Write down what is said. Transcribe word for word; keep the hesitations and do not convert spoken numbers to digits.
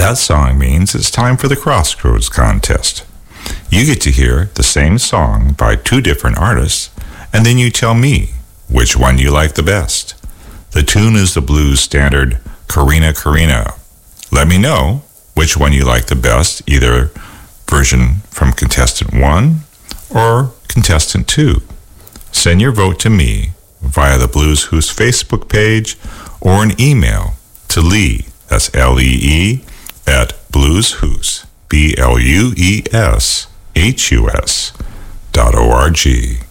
That song means it's time for the Crossroads contest. You get to hear the same song by two different artists, and then you tell me which one you like the best. The tune is the blues standard Carina Carina. Let me know which one you like the best, either version from contestant one or contestant two. Send your vote to me via the Blues Hoos Facebook page or an email to Lee, that's L E E, at blueshoos, B L U E S H U S dot O R G.